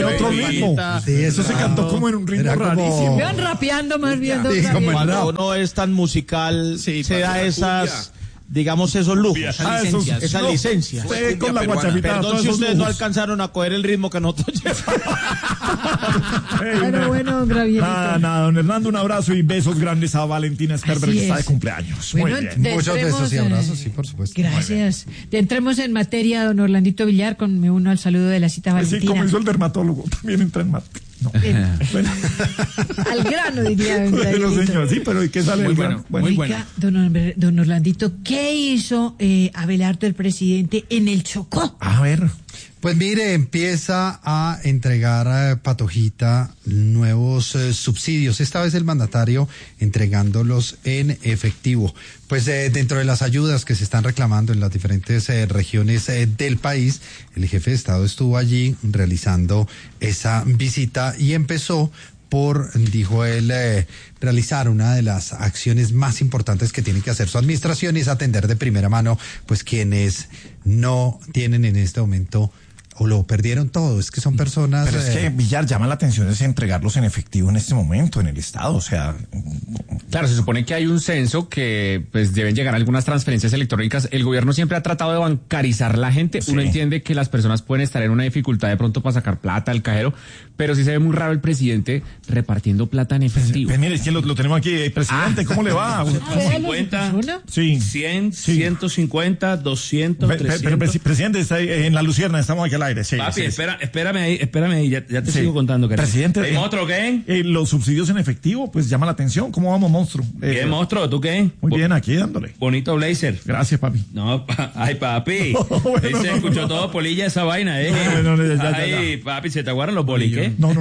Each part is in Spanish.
era otro ritmo. Sí, eso se cantó como en un ritmo rarísimo. Vean rapeando más bien. Cuando uno es tan musical, se da esas... digamos esos lujos, esas licencias. Con la guachafita. Perdón si ustedes no alcanzaron a coger el ritmo que nosotros llevamos. Bueno, Gravierito. Nada, don Hernando, un abrazo y besos grandes a Valentina Sperber, que está de cumpleaños. Bueno, muy bien. Muchos besos y abrazos, sí, por supuesto. Gracias. Entremos en materia, don Orlandito Villar, me uno al saludo de la cita Valentina. Sí, como hizo el dermatólogo, también entra en materia. No. Bueno. Al grano, diría. Bueno, señor, sí, pero ¿y qué sale del grano? Muy bueno. Don Orlandito, ¿qué hizo Abelardo, el presidente, en el Chocó? A ver. Pues mire, empieza a entregar Patojita nuevos subsidios, esta vez el mandatario entregándolos en efectivo. Pues dentro de las ayudas que se están reclamando en las diferentes regiones del país, el jefe de Estado estuvo allí realizando esa visita y empezó por, dijo él, realizar una de las acciones más importantes que tiene que hacer su administración, y es atender de primera mano pues quienes no tienen en este momento o lo perdieron todo. Es que son personas... Pero es que, Villar, llama la atención es entregarlos en efectivo en este momento en el Estado, o sea... Claro, se supone que hay un censo que pues deben llegar algunas transferencias electrónicas. El gobierno siempre ha tratado de bancarizar la gente. Sí. Uno entiende que las personas pueden estar en una dificultad de pronto para sacar plata al cajero, pero sí se ve muy raro el presidente repartiendo plata en efectivo. Pues mire, es que lo tenemos aquí, presidente, ¿cómo le va? 50, sí. 100, sí. 150, 200, 300. Pero presidente, está en la Lucierna, estamos aquí al aire. Sí, papi, sí. Espérame ahí, ya te sigo contando. Presidente, ¿Hay monstruo qué? Los subsidios en efectivo, pues llama la atención. ¿Cómo vamos, monstruo? ¿Qué monstruo? ¿Tú qué? Muy bien, aquí dándole. Bonito blazer. Gracias, papi. No, ay, papi. Ahí se escuchó todo polilla esa vaina, Ay, papi, ¿se te aguardan los poliques? No.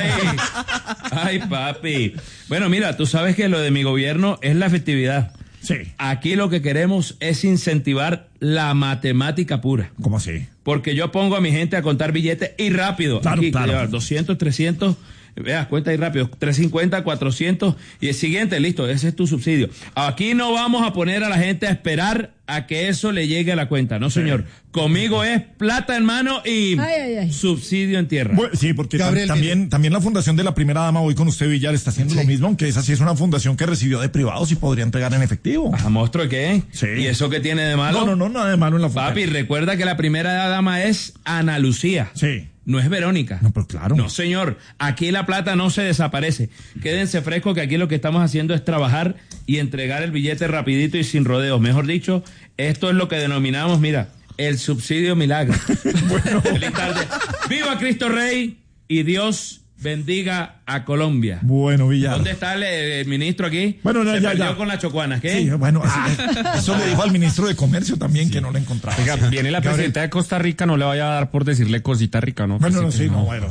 Ay, papi. Bueno, mira, tú sabes que lo de mi gobierno es la efectividad. Sí. Aquí lo que queremos es incentivar la matemática pura. ¿Cómo así? Porque yo pongo a mi gente a contar billetes y rápido. Claro, aquí, claro. 200, 300, vea, cuenta ahí rápido. 350, 400 y el siguiente, listo, ese es tu subsidio. Aquí no vamos a poner a la gente a esperar a que eso le llegue a la cuenta, no señor. Conmigo es plata en mano y subsidio en tierra. Bueno, sí, porque también la fundación de la primera dama, hoy con usted, Villar, está haciendo lo mismo, aunque esa sí es una fundación que recibió de privados y podría entregar en efectivo. ¿A monstruo qué? Sí. ¿Y eso qué tiene de malo? No, nada de malo en la fundación. Papi, recuerda que la primera dama es Ana Lucía. Sí. No es Verónica. No, pero claro. No, señor. Aquí la plata no se desaparece. Quédense frescos que aquí lo que estamos haciendo es trabajar y entregar el billete rapidito y sin rodeos. Mejor dicho, esto es lo que denominamos, mira, el subsidio milagro. Bueno. Feliz tarde. ¡Viva Cristo Rey! Y Dios bendiga a Colombia. Bueno, Villar. ¿Dónde está el ministro aquí? Bueno, no, se perdió ya. con las chocuanas, ¿qué? Sí, bueno, eso le dijo al ministro de Comercio también, que no le encontraba. Oiga, viene la presidenta de Costa Rica, no le vaya a dar por decirle cosita rica, ¿no? Bueno, sí,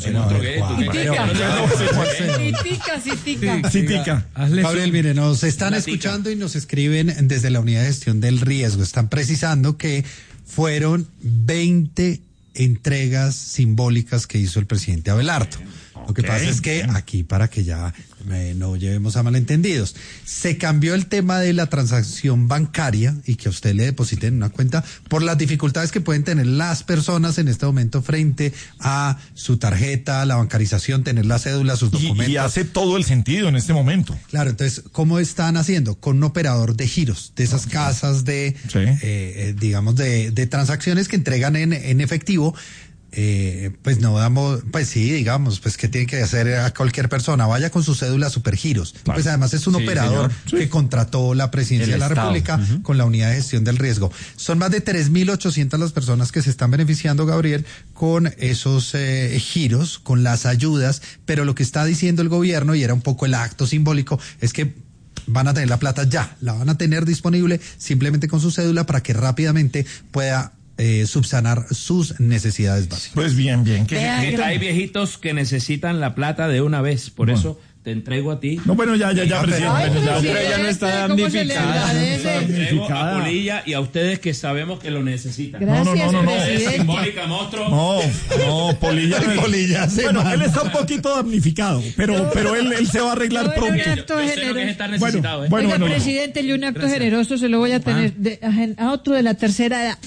Citica. Gabriel, mire, nos están escuchando y nos escriben desde la unidad de gestión del riesgo. Están precisando que fueron 20 entregas simbólicas que hizo el presidente Abelardo. Lo que pasa es que aquí, para que ya no llevemos a malentendidos, se cambió el tema de la transacción bancaria y que a usted le depositen en una cuenta por las dificultades que pueden tener las personas en este momento frente a su tarjeta, la bancarización, tener la cédula, sus documentos. Y hace todo el sentido en este momento. Claro, entonces, ¿cómo están haciendo? Con un operador de giros, de esas casas de, digamos, de transacciones que entregan en efectivo. Pues no damos, pues sí, digamos, pues que tiene que hacer a cualquier persona, vaya con su cédula a Supergiros. Claro. Pues además es un operador que contrató la presidencia de la República con la unidad de gestión del riesgo. Son más de 3.800 las personas que se están beneficiando, Gabriel, con esos giros, con las ayudas, pero lo que está diciendo el gobierno, y era un poco el acto simbólico, es que van a tener la plata ya, la van a tener disponible simplemente con su cédula para que rápidamente pueda subsanar sus necesidades básicas. Pues bien. Hay viejitos que necesitan la plata de una vez, por eso te entrego a ti. No, bueno, ya, presidente. Pero ella no está damnificada. Te entrego a Polilla y a ustedes que sabemos que lo necesitan. Gracias, no. Es simbólica, monstruo. No, Polilla. Bueno, él está un poquito damnificado, pero él se va a arreglar pronto. Oiga, presidente, y un acto generoso se lo voy a tener a otro de la tercera edad.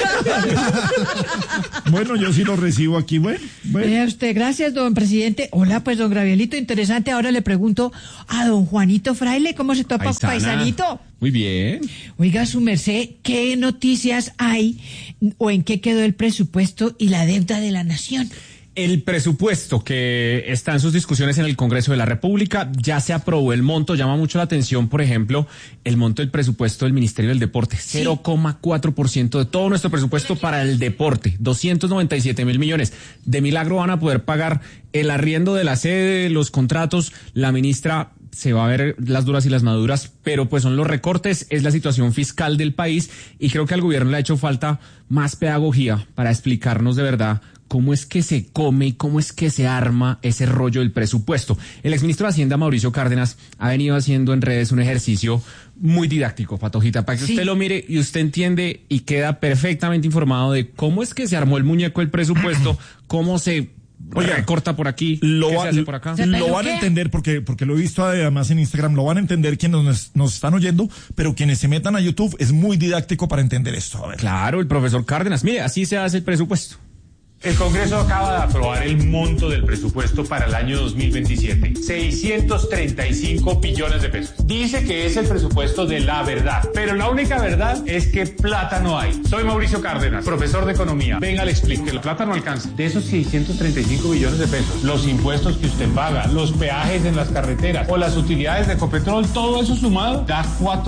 Bueno, yo sí lo recibo aquí, bueno. Vea usted, gracias, don presidente. Hola, pues, don Gabrielito, interesante. Ahora le pregunto a don Juanito Fraile, ¿cómo se topa, paisanito? Muy bien. Oiga, su merced, ¿qué noticias hay o en qué quedó el presupuesto y la deuda de la nación? El presupuesto que está en sus discusiones en el Congreso de la República, ya se aprobó el monto. Llama mucho la atención, por ejemplo, el monto del presupuesto del Ministerio del Deporte. 0,4% de todo nuestro presupuesto para el deporte. 297.000 millones. De milagro van a poder pagar el arriendo de la sede, los contratos. La ministra se va a ver las duras y las maduras, pero pues son los recortes, es la situación fiscal del país, y creo que al gobierno le ha hecho falta más pedagogía para explicarnos de verdad cómo es que se come y cómo es que se arma ese rollo del presupuesto. El exministro de Hacienda, Mauricio Cárdenas, ha venido haciendo en redes un ejercicio muy didáctico, Patojita, para que usted lo mire y usted entiende y queda perfectamente informado de cómo es que se armó el muñeco del presupuesto, cómo se corta por aquí, lo hace por acá. Lo van a entender porque lo he visto además en Instagram, lo van a entender quienes nos están oyendo, pero quienes se metan a YouTube es muy didáctico para entender esto. A ver. Claro, el profesor Cárdenas, mire, así se hace el presupuesto. El Congreso acaba de aprobar el monto del presupuesto para el año 2027, 635 billones de pesos. Dice que es el presupuesto de la verdad, pero la única verdad es que plata no hay. Soy Mauricio Cárdenas, profesor de economía. Venga, le explico que la plata no alcanza. De esos 635 billones de pesos, los impuestos que usted paga, los peajes en las carreteras o las utilidades de Ecopetrol, todo eso sumado da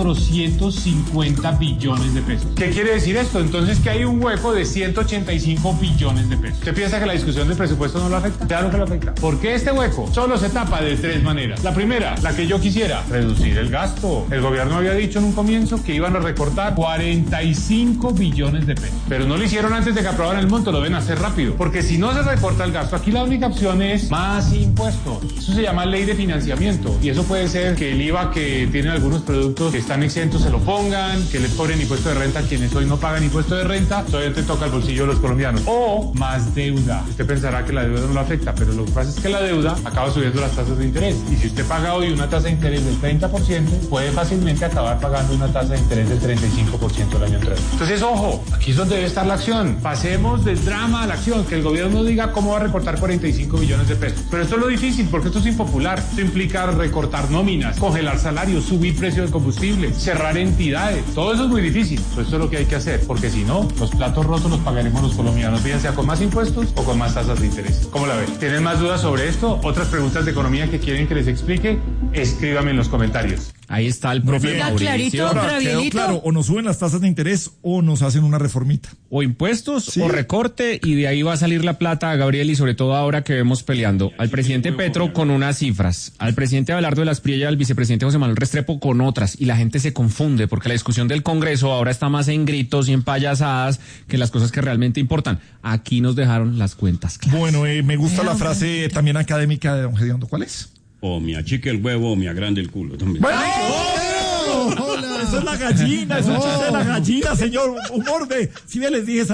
450 billones de pesos. ¿Qué quiere decir esto? Entonces que hay un hueco de 185 billones de pesos. ¿Usted piensa que la discusión del presupuesto no lo afecta? Claro que lo afecta. Porque este hueco solo se tapa de tres maneras. La primera, la que yo quisiera, reducir el gasto. El gobierno había dicho en un comienzo que iban a recortar 45 billones de pesos. Pero no lo hicieron antes de que aprobaran el monto, lo deben hacer rápido. Porque si no se recorta el gasto, aquí la única opción es más impuestos. Eso se llama ley de financiamiento. Y eso puede ser que el IVA que tienen algunos productos que están exentos se lo pongan, que les cobren impuesto de renta a quienes hoy no pagan impuesto de renta, obviamente toca el bolsillo de los colombianos. O más deuda. Usted pensará que la deuda no lo afecta, pero lo que pasa es que la deuda acaba subiendo las tasas de interés. Y si usted paga hoy una tasa de interés del 30%, puede fácilmente acabar pagando una tasa de interés del 35% el año entrante. Entonces, ojo, aquí es donde debe estar la acción. Pasemos del drama a la acción, que el gobierno diga cómo va a recortar 45 billones de pesos. Pero esto es lo difícil, porque esto es impopular. Esto implica recortar nóminas, congelar salarios, subir precios del combustible, cerrar entidades. Todo eso es muy difícil. Pero esto es lo que hay que hacer, porque si no, los platos rotos los pagaremos los colombianos, bien sea con más impuestos o con más tasas de interés. ¿Cómo la ven? ¿Tienen más dudas sobre esto? ¿Otras preguntas de economía que quieren que les explique? Escríbame en los comentarios. Ahí está el profe Mauricio. Quedó claro, o nos suben las tasas de interés o nos hacen una reformita. O impuestos o recorte, y de ahí va a salir la plata, Gabriel, y sobre todo ahora que vemos peleando al presidente Petro con unas cifras, al presidente Abelardo de la Espriella y al vicepresidente José Manuel Restrepo con otras, y la gente se confunde porque la discusión del Congreso ahora está más en gritos y en payasadas que las cosas que realmente importan. Aquí nos dejaron las cuentas claras. Bueno, me gusta la frase también académica de don Gediondo. ¿Cuál es? O me achique el huevo o me agrande el culo también. ¡Bueno! Eso es la gallina, eso es la gallina, señor. Humor de, si bien les dije